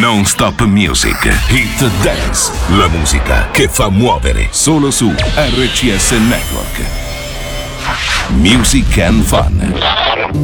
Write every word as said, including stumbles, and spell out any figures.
Non-stop music, hit dance, la musica che fa muovere solo su R C S Network. Music and Fun.